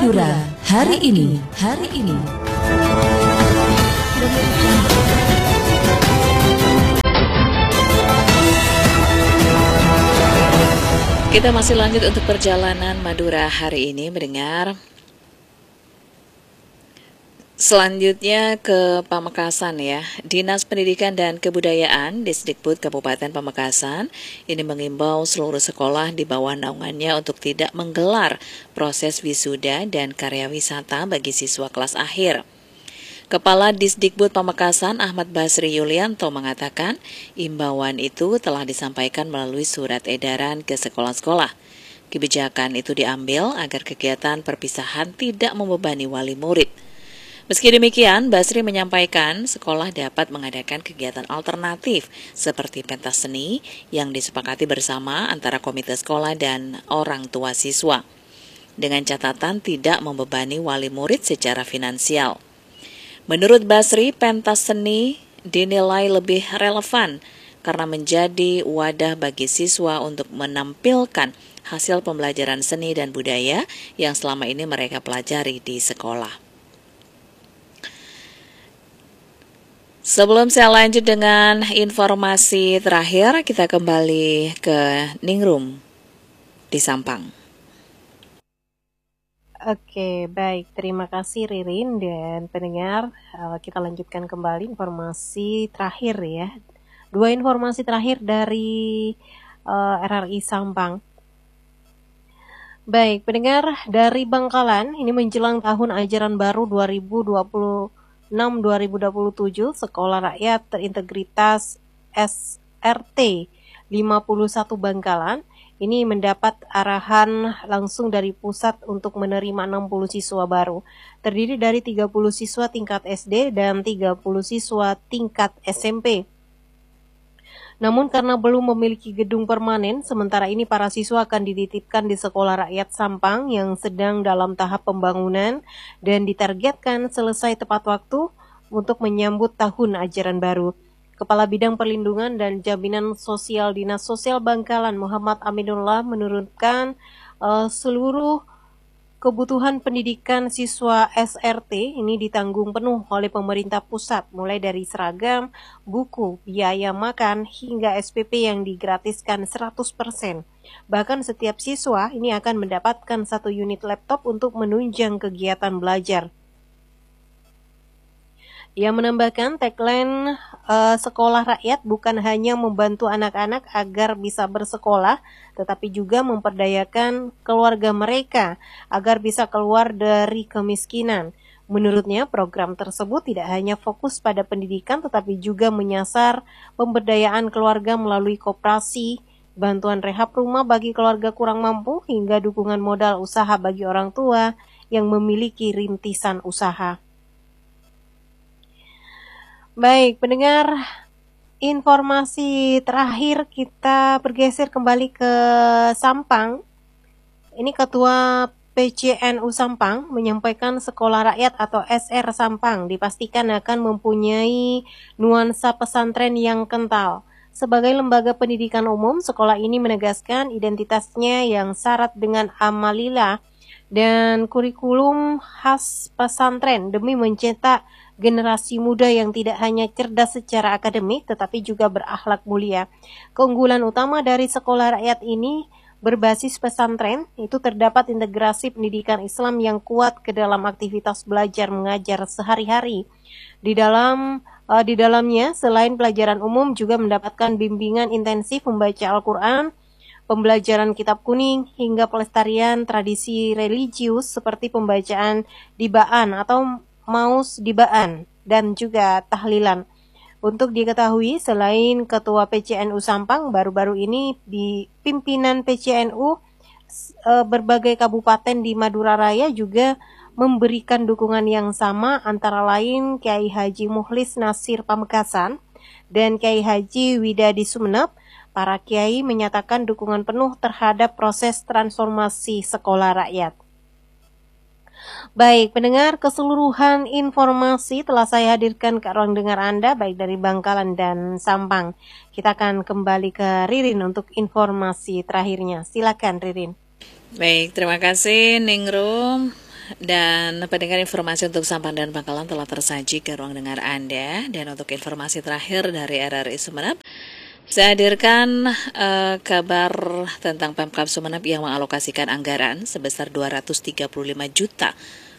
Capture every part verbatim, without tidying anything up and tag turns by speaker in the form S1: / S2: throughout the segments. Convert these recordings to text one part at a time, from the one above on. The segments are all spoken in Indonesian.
S1: Madura hari ini, hari ini. Kita masih lanjut untuk perjalanan Madura hari ini mendengar. Selanjutnya ke Pamekasan ya. Dinas Pendidikan dan Kebudayaan Disdikbud Kabupaten Pamekasan ini mengimbau seluruh sekolah di bawah naungannya untuk tidak menggelar proses wisuda dan karya wisata bagi siswa kelas akhir. Kepala Disdikbud Pamekasan Ahmad Basri Yulianto mengatakan imbauan itu telah disampaikan melalui surat edaran ke sekolah-sekolah. Kebijakan itu diambil agar kegiatan perpisahan tidak membebani wali murid. Meski demikian, Basri menyampaikan sekolah dapat mengadakan kegiatan alternatif seperti pentas seni yang disepakati bersama antara komite sekolah dan orang tua siswa, dengan catatan tidak membebani wali murid secara finansial. Menurut Basri, pentas seni dinilai lebih relevan karena menjadi wadah bagi siswa untuk menampilkan hasil pembelajaran seni dan budaya yang selama ini mereka pelajari di sekolah. Sebelum saya lanjut dengan informasi terakhir, kita kembali ke Ningrum di Sampang.
S2: Oke, baik. Terima kasih Ririn dan pendengar. Kita lanjutkan kembali informasi terakhir ya. Dua informasi terakhir dari uh, R R I Sampang. Baik, pendengar dari Bangkalan, ini menjelang tahun ajaran baru dua ribu dua puluh enam dua ribu dua puluh tujuh, Sekolah Rakyat Terintegritas S R T lima puluh satu Bangkalan ini mendapat arahan langsung dari pusat untuk menerima enam puluh siswa baru. Terdiri dari tiga puluh siswa tingkat S D dan tiga puluh siswa tingkat S M P. Namun karena belum memiliki gedung permanen, sementara ini para siswa akan dititipkan di Sekolah Rakyat Sampang yang sedang dalam tahap pembangunan dan ditargetkan selesai tepat waktu untuk menyambut tahun ajaran baru. Kepala Bidang Perlindungan dan Jaminan Sosial Dinas Sosial Bangkalan Muhammad Aminullah menurunkan uh, seluruh kebutuhan pendidikan siswa S R T ini ditanggung penuh oleh pemerintah pusat, mulai dari seragam, buku, biaya makan, hingga S P P yang digratiskan seratus persen. Bahkan setiap siswa ini akan mendapatkan satu unit laptop untuk menunjang kegiatan belajar. Ia menambahkan tagline uh, sekolah rakyat bukan hanya membantu anak-anak agar bisa bersekolah, tetapi juga memperdayakan keluarga mereka agar bisa keluar dari kemiskinan. Menurutnya, program tersebut tidak hanya fokus pada pendidikan, tetapi juga menyasar pemberdayaan keluarga melalui koperasi, bantuan rehab rumah bagi keluarga kurang mampu, hingga dukungan modal usaha bagi orang tua yang memiliki rintisan usaha. Baik, pendengar, informasi terakhir kita bergeser kembali ke Sampang. Ini Ketua P C N U Sampang menyampaikan Sekolah Rakyat atau S R Sampang dipastikan akan mempunyai nuansa pesantren yang kental. Sebagai lembaga pendidikan umum, sekolah ini menegaskan identitasnya yang syarat dengan amalillah dan kurikulum khas pesantren demi mencetak generasi muda yang tidak hanya cerdas secara akademik tetapi juga berakhlak mulia. Keunggulan utama dari sekolah rakyat ini berbasis pesantren itu terdapat integrasi pendidikan Islam yang kuat ke dalam aktivitas belajar mengajar sehari-hari. Di dalam uh, di dalamnya selain pelajaran umum juga mendapatkan bimbingan intensif membaca Al-Qur'an, pembelajaran kitab kuning hingga pelestarian tradisi religius seperti pembacaan dibaan atau maus dibaan dan juga tahlilan. Untuk diketahui, selain Ketua P C N U Sampang, baru-baru ini di pimpinan P C N U e, berbagai kabupaten di Madura Raya juga memberikan dukungan yang sama, antara lain Kiai Haji Mukhlis Nasir Pamekasan dan Kiai Haji Widadi Sumeneb. Para kiai menyatakan dukungan penuh terhadap proses transformasi sekolah rakyat. Baik, pendengar, keseluruhan informasi telah saya hadirkan ke ruang dengar Anda, baik dari Bangkalan dan Sampang. Kita akan kembali ke Ririn untuk informasi terakhirnya. Silakan, Ririn.
S1: Baik, terima kasih Ningrum. dan pendengar, informasi untuk Sampang dan Bangkalan telah tersaji ke ruang dengar Anda. Dan untuk informasi terakhir dari R R I Sumeneb, saya hadirkan uh, kabar tentang Pemkab Sumeneb yang mengalokasikan anggaran sebesar dua ratus tiga puluh lima juta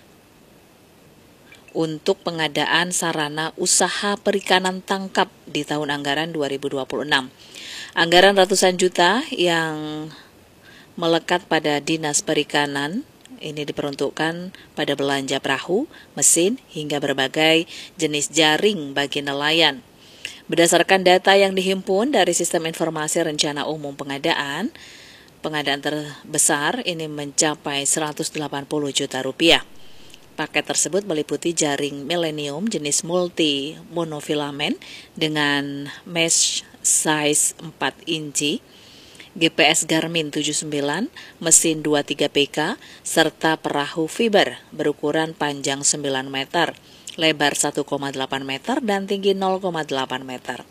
S1: untuk pengadaan sarana usaha perikanan tangkap di tahun anggaran dua ribu dua puluh enam. Anggaran ratusan juta yang melekat pada Dinas Perikanan ini diperuntukkan pada belanja perahu, mesin, hingga berbagai jenis jaring bagi nelayan. Berdasarkan data yang dihimpun dari Sistem Informasi Rencana Umum Pengadaan, pengadaan terbesar ini mencapai seratus delapan puluh juta rupiah. Paket tersebut meliputi jaring Millennium jenis multi monofilamen dengan mesh size empat inci, G P S Garmin tujuh puluh sembilan, mesin dua puluh tiga P K, serta perahu fiber berukuran panjang sembilan meter, lebar satu koma delapan meter, dan tinggi nol koma delapan meter.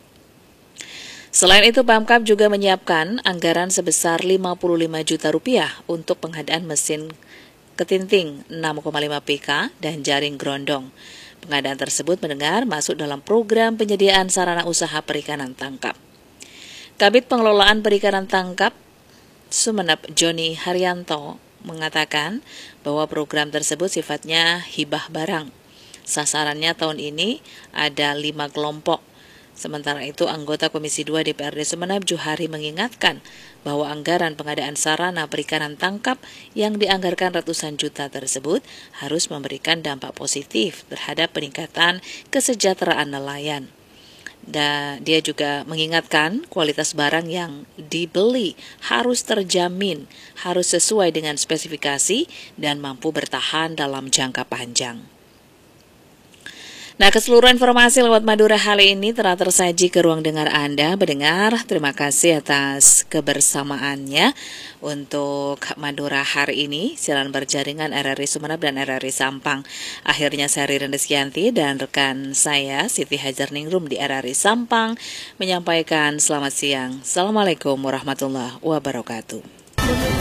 S1: Selain itu, Pemkab juga menyiapkan anggaran sebesar lima puluh lima juta rupiah untuk pengadaan mesin ketinting enam koma lima P K dan jaring grondong. Pengadaan tersebut mendengar masuk dalam program penyediaan sarana usaha perikanan tangkap. Kabid Pengelolaan Perikanan Tangkap Sumeneb Joni Haryanto mengatakan bahwa program tersebut sifatnya hibah barang. Sasarannya tahun ini ada lima kelompok. Sementara itu, anggota Komisi dua D P R D Sumeneb Juhari mengingatkan bahwa anggaran pengadaan sarana perikanan tangkap yang dianggarkan ratusan juta tersebut harus memberikan dampak positif terhadap peningkatan kesejahteraan nelayan. Dan dia juga mengingatkan kualitas barang yang dibeli harus terjamin, harus sesuai dengan spesifikasi dan mampu bertahan dalam jangka panjang. Nah, keseluruhan informasi lewat Madura hari ini telah tersaji ke ruang dengar Anda. Pendengar, terima kasih atas kebersamaannya untuk Madura hari ini, siaran berjaringan R R I Sumeneb dan R R I Sampang. Akhirnya saya Ririn Rizkyanti dan rekan saya Siti Hajar Ningrum di R R I Sampang menyampaikan selamat siang. Assalamualaikum warahmatullahi wabarakatuh.